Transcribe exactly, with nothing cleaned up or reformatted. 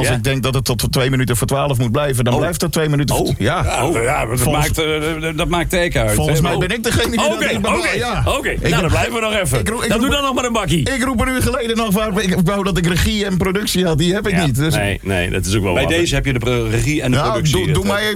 als Ja? ik denk dat het tot twee minuten voor twaalf moet blijven, dan Oh. blijft het twee minuten voor Oh. ja. Ja, Oh. ja, dat, Volgens- maakt, uh, dat maakt teken uit. Volgens hè? mij Oh. ben ik degene die Oké, dat ik oké, bepaal, ja. oké. Ik- Nou, dan blijven we nog even. ik roep- ik dan roep- doe dan nog maar een bakkie. Ik roep een uur geleden nog, waar, ik wou dat ik regie en productie had. Die heb ik Ja, niet. Dus nee, nee, dat is ook wel Bij wat. deze heb je de regie en de ja, productie. doe, doe mij even